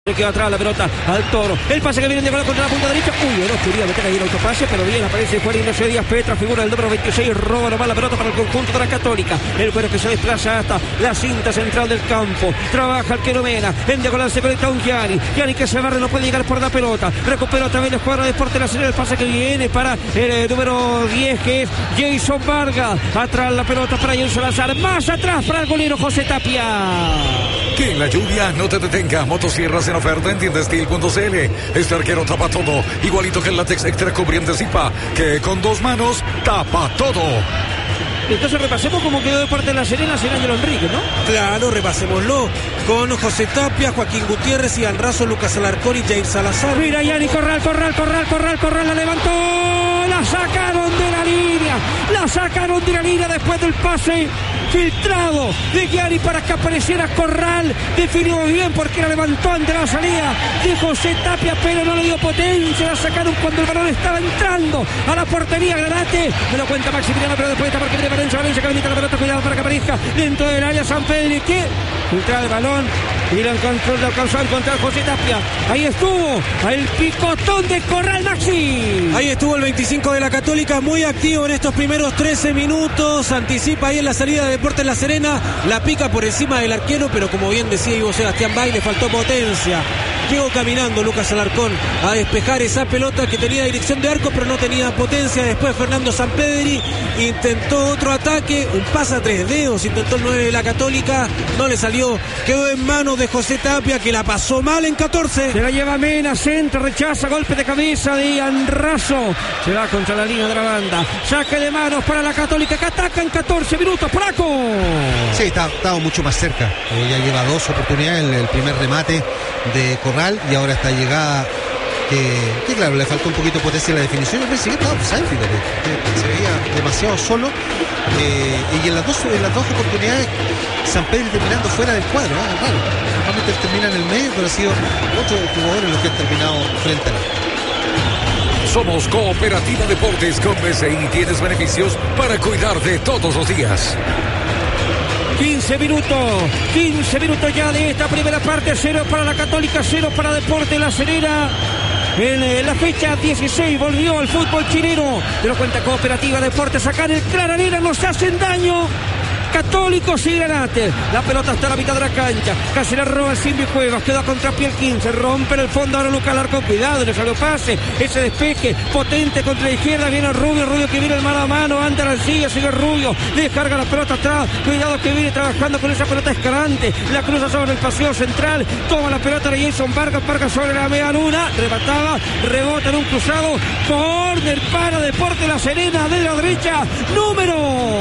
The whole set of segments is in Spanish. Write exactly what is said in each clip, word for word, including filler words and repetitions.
Le queda atrás la pelota al Toro. El pase que viene de gol contra la punta derecha. Uy, no quería meter ahí el autopase, pero bien aparece Juan Ignacio Díaz Petra, figura del número veintiséis. Roba nomás la pelota para el conjunto de la Católica. El cuero que se desplaza hasta la cinta central del campo. Trabaja el Queromena. En diagonal se conecta un Gianni. Gianni que se barre, no puede llegar por la pelota. Recupera también el jugador de Deportes La Serena. El pase que viene para el eh, número diez, que es Jason Vargas. Atrás la pelota para Jason Salazar. Más atrás para el golero José Tapia. Que la lluvia no te detenga. Motosierras en oferta en tienda steel punto c l. Este arquero tapa todo, igualito que el látex extra cubriente Zipa, que con dos manos tapa todo. Entonces repasemos cómo quedó Deportes La Serena sin Ángelo Enrique, ¿no? Claro, repasémoslo. Con José Tapia, Joaquín Gutiérrez, Ian Razo, Lucas Alarcón y Jair Salazar. Mira, Yanni Corral, Corral, Corral, Corral, Corral, la levantó. La sacaron de la línea. La sacaron de la línea después del pase filtrado de Gianni para que apareciera Corral. Definió bien porque la levantó ante la salida de José Tapia, pero no le dio potencia. La sacaron cuando el balón estaba entrando a la portería. Granate, me lo cuenta Maximiliano, pero después está porque tiene Valencia, Valencia que habilita la pelota, cuidado para que aparezca dentro del área San Pedro, que filtra el balón y lo encontró, lo alcanzó a encontrar José Tapia. Ahí estuvo el picotón de Corral, Maxi. Ahí estuvo el veinticinco de la Católica, muy activo en estos primeros trece minutos. Anticipa ahí en la salida de Deportes La Serena, la pica por encima del arquero, pero como bien decía Ivo Sebastián Bay, le faltó potencia. Llegó caminando Lucas Alarcón a despejar esa pelota que tenía dirección de arco, pero no tenía potencia. Después Fernando Sampedri intentó otro ataque, un pase a tres dedos, intentó el nueve de la Católica, no le salió, quedó en manos de José Tapia, que la pasó mal en catorce. Se la lleva Mena, centro, rechaza, golpe de cabeza de Ian Razo. Se va contra la línea de la banda. Saque de manos para la Católica, que ataca en catorce minutos. Praco. Sí, está, estaba mucho más cerca. Eh, ya lleva dos oportunidades, el, el primer remate de Corral y ahora esta llegada que, que claro, le faltó un poquito de potencia en la definición. Yo pensé que estaba offside, fíjate, que se veía demasiado solo. Eh, y en las dos en las dos oportunidades San Pedro terminando fuera del cuadro, ¿eh? Raro. Normalmente él termina en el medio, pero ha sido otros jugadores los que han terminado frente a él. Somos Cooperativa Deportes con B C I. Tienes beneficios para cuidar de todos los días. quince minutos, quince minutos ya de esta primera parte. Cero para la Católica, cero para Deportes La Serena. En la fecha dieciséis volvió al fútbol chileno. Te lo cuenta Cooperativa Deportes. Acá en el Clararena nos hacen daño Católicos y Granate. La pelota está a la mitad de la cancha. Casi la roba el Silvio Cuevas. Queda contra pie el quince. Rompe en el fondo ahora Lucas Alarcón. Cuidado, le salió pase. Ese despeje potente contra la izquierda. Viene el Rubio. Rubio que viene el mano a mano. Anda la silla. Sigue el Rubio. Descarga la pelota atrás. Cuidado que viene trabajando con esa pelota escalante. La cruza sobre el paseo central. Toma la pelota de Jason Vargas. Vargas sobre la media luna. Remataba. Rebota en un cruzado. Corner para Deportes La Serena de la derecha. Número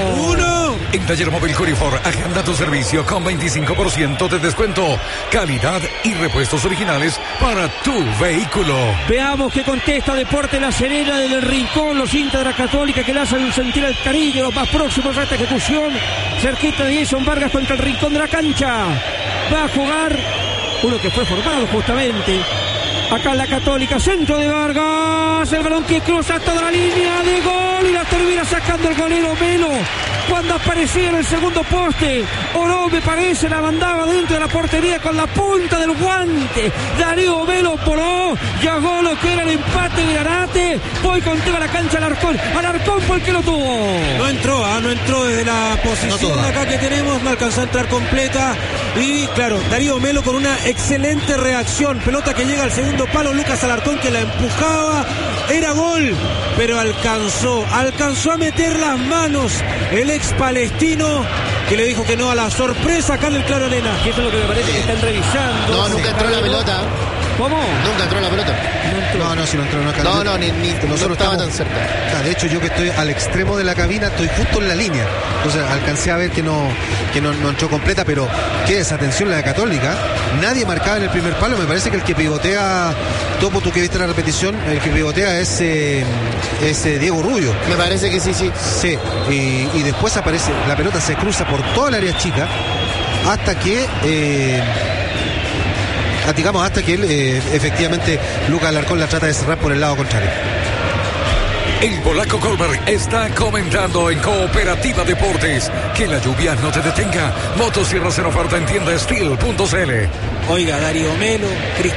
uno. En Taller Móvil Corifor, agenda tu servicio con veinticinco por ciento de descuento, calidad y repuestos originales para tu vehículo. Veamos qué contesta Deportes La Serena desde el rincón, los hinchas de la Católica que le hacen sentir el cariño, los más próximos a esta ejecución, cerquita de Jason Vargas contra el rincón de la cancha. Va a jugar uno que fue formado justamente acá en la Católica, centro de Vargas, el balón que cruza toda la línea de gol y la termina sacando el golero Melo. Cuando aparecía en el segundo poste, Oro me parece la mandaba dentro de la portería con la punta del guante. Darío Melo voló, llegó lo que era el empate de Granate. Voy contigo a la cancha Alarcón. Alarcón fue el que lo tuvo. No entró, ¿eh? no entró desde la posición no acá que tenemos, no alcanzó a entrar completa. Y claro, Darío Melo con una excelente reacción. Pelota que llega al segundo palo, Lucas Alarcón que la empujaba. Era gol, pero alcanzó, alcanzó a meter las manos el ex palestino, que le dijo que no a la sorpresa acá en el Claro Arena. Y eso es lo que me parece que están revisando. No, nunca entró la pelota. ¿Cómo? Nunca entró la pelota. No, entró. No, no, si no entró, no No, no, ni, ni nosotros no estaba estamos, tan cerca. O sea, de hecho, yo que estoy al extremo de la cabina, estoy justo en la línea. Entonces alcancé a ver que no, que no, no entró completa, pero qué desatención la de Católica. Nadie marcaba en el primer palo. Me parece que el que pivotea, Topo, tú que viste la repetición, el que pivotea es, eh, es eh, Diego Rubio. Me parece que sí, sí. Sí, y, y después aparece, la pelota se cruza por toda el área chica hasta que... Eh, digamos hasta que él, eh, efectivamente Lucas Alarcón la trata de cerrar por el lado contrario. El polaco Goldberg está comentando en Cooperativa Deportes. Que la lluvia no te detenga. Motosierras en oferta en tienda steel punto c l. Oiga, Darío Melo,